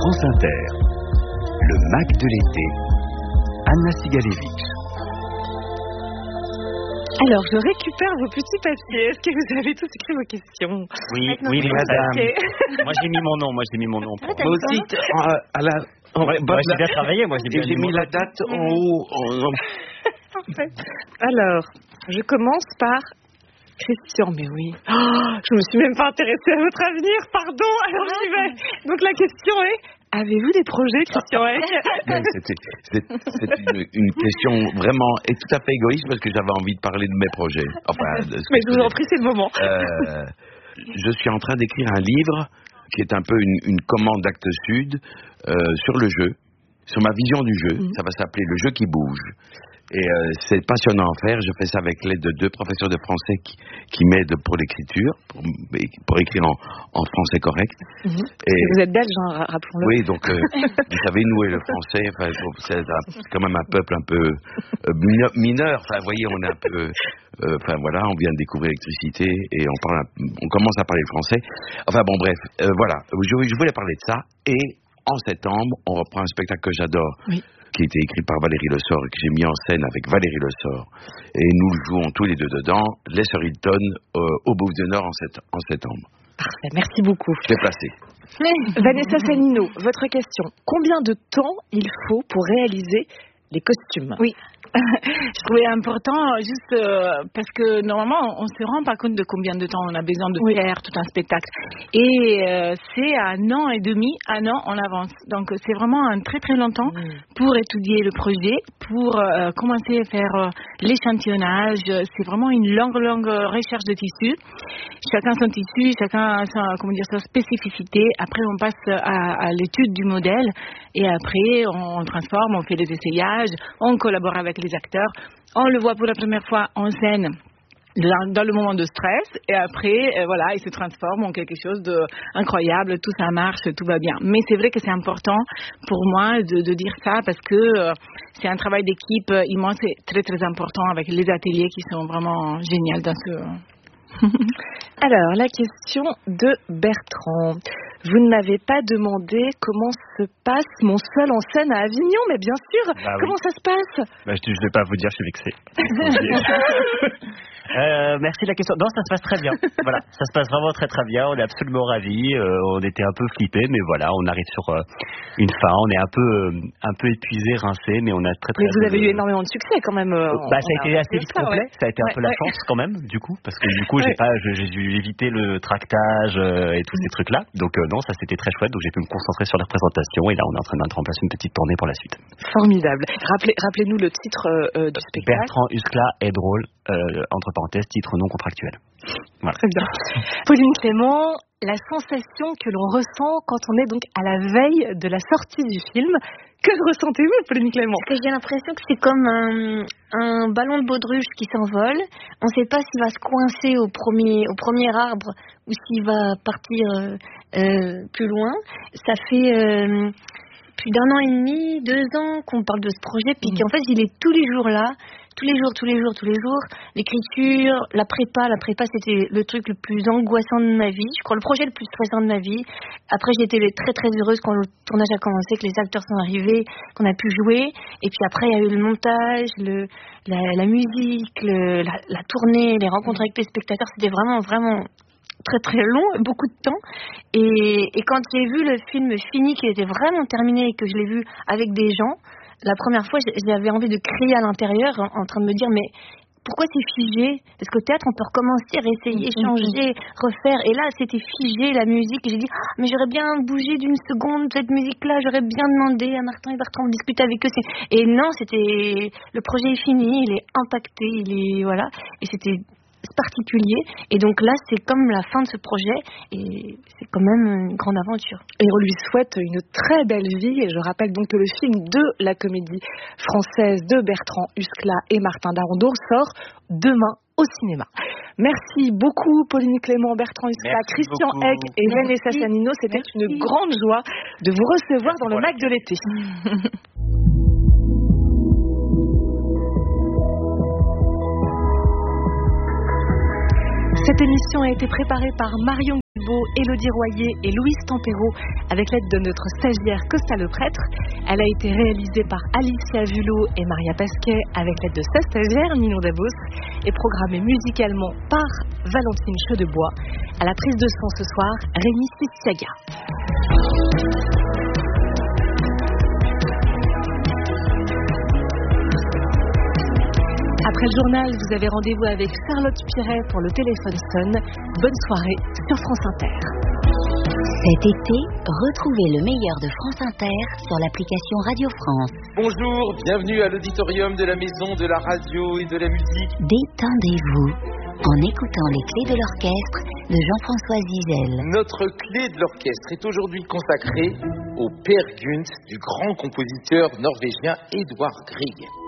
France Inter, le Mac de l'été, Anna Sigalevitch. Alors, je récupère vos petits papiers. Est-ce que vous avez tous écrit vos questions? Oui, madame. Moi, j'ai mis mon nom. Moi aussi, j'ai bien travaillé. j'ai mis la date en haut. Parfait. Alors, je commence par Christian. Mais oui. Je me suis même pas intéressée à votre avenir. Pardon. Alors, j'y vais. Donc, la question est... Avez-vous des projets, Christian Eck? C'est une question vraiment et tout à fait égoïste parce que j'avais envie de parler de mes projets. Mais je vous en prie, c'est le moment. Je suis en train d'écrire un livre qui est un peu une commande d'Actes Sud sur le jeu, sur ma vision du jeu. Ça va s'appeler Le jeu qui bouge. Et c'est passionnant à faire. Je fais ça avec l'aide de 2 professeurs de français qui m'aident pour l'écriture, pour écrire en français correct. Et vous êtes belge, hein, rappelons-le. Oui, donc vous savez, nous et le français, c'est quand même un peuple un peu mineur. Enfin, vous voyez, on est un peu... on vient de découvrir l'électricité et on commence à parler le français. Enfin bon, bref, voilà. Je voulais parler de ça. Et en septembre, on reprend un spectacle que j'adore. Oui. Qui a été écrit par Valérie Lessort et que j'ai mis en scène avec Valérie Lessort. Et nous jouons tous les deux dedans, Les Sœurs Hilton, au Bouffe du Nord en septembre. Parfait, merci beaucoup. Je l'ai placé. Vanessa Sanino, votre question. Combien de temps il faut pour réaliser les costumes? Oui. Je trouvais important, juste parce que normalement, on ne se rend pas compte de combien de temps on a besoin de faire tout un spectacle. Et c'est à 1 an et demi, 1 an en avance. Donc, c'est vraiment un très très long temps pour étudier le projet, pour commencer à faire l'échantillonnage. C'est vraiment une longue recherche de tissu. Chacun son tissu, chacun sa spécificité. Après, on passe à l'étude du modèle et après, on transforme, on fait des essayages, on collabore avec les acteurs, on le voit pour la première fois en scène dans le moment de stress et après il se transforme en quelque chose d'incroyable, tout ça marche, tout va bien. Mais c'est vrai que c'est important pour moi de dire ça parce que c'est un travail d'équipe immense et très très important avec les ateliers qui sont vraiment géniaux dans ce... Alors, la question de Bertrand. Vous ne m'avez pas demandé comment se passe mon seul en scène à Avignon, mais bien sûr, comment ça se passe? Je ne vais pas vous dire, je suis vexé. Merci de la question. Non, ça se passe très bien. Voilà, ça se passe vraiment très très bien. On est absolument ravis. On était un peu flippés, mais voilà, on arrive sur une fin. On est un peu épuisé, rincé, mais on a très très. Mais vous avez eu énormément de succès quand même. Ça a été assez vite complet. Ça a été un peu la chance quand même, du coup, parce que du coup, j'ai dû éviter le tractage et tous ces trucs-là. Donc non, ça c'était très chouette. Donc j'ai pu me concentrer sur la représentation et là, on est en train de mettre en place une petite tournée pour la suite. Formidable. Rappelez-nous le titre du spectacle. Bertrand Huskla est drôle. Entre parenthèses, titre non contractuel. Voilà. Très bien. Pauline Clément, la sensation que l'on ressent quand on est donc à la veille de la sortie du film, que ressentez-vous, Pauline Clément? Parce que j'ai l'impression que c'est comme un ballon de baudruche qui s'envole. On ne sait pas s'il va se coincer au premier arbre ou s'il va partir plus loin. Ça fait plus d'1 an et demi, 2 ans qu'on parle de ce projet, puis qu'en fait il est tous les jours là. Tous les jours. L'écriture, la prépa c'était le truc le plus angoissant de ma vie. Je crois le projet le plus stressant de ma vie. Après, j'ai été très très heureuse quand le tournage a commencé, que les acteurs sont arrivés, qu'on a pu jouer. Et puis après, il y a eu le montage, la musique, la tournée, les rencontres avec les spectateurs. C'était vraiment très très long, beaucoup de temps. Et quand j'ai vu le film fini, qui était vraiment terminé et que je l'ai vu avec des gens, la première fois, j'avais envie de crier à l'intérieur en train de me dire mais pourquoi c'est figé? Parce qu'au théâtre, on peut recommencer, réessayer, changer, refaire. Et là, c'était figé, la musique. Et j'ai dit mais j'aurais bien bougé d'une seconde cette musique-là. J'aurais bien demandé à Martin et Bertrand de discuter avec eux. Et non, le projet est fini, il est impacté, Et c'était particulier, et donc là c'est comme la fin de ce projet et c'est quand même une grande aventure. Et on lui souhaite une très belle vie, et je rappelle donc que le film de la comédie française de Bertrand Huskla et Martin Darondeau sort demain au cinéma. Merci beaucoup Pauline Clément, Bertrand Huskla, Christian Eck et Vanessa Sanino. C'était une grande joie de vous recevoir dans le Mac de l'été. Cette émission a été préparée par Marion Lebeau, Élodie Royer et Louise Tempéro avec l'aide de notre stagiaire Costa le Prêtre. Elle a été réalisée par Alicia Vulot et Maria Pasquet avec l'aide de sa stagiaire Ninon Dabos et programmée musicalement par Valentine Chedebois. À la prise de son ce soir, Rémi Sistiaga. Après le journal, vous avez rendez-vous avec Charlotte Piret pour le téléphone sonne. Bonne soirée sur France Inter. Cet été, retrouvez le meilleur de France Inter sur l'application Radio France. Bonjour, bienvenue à l'auditorium de la Maison de la Radio et de la Musique. Détendez-vous en écoutant les clés de l'orchestre de Jean-François Zizel. Notre clé de l'orchestre est aujourd'hui consacrée au Peer Gynt du grand compositeur norvégien Edvard Grieg.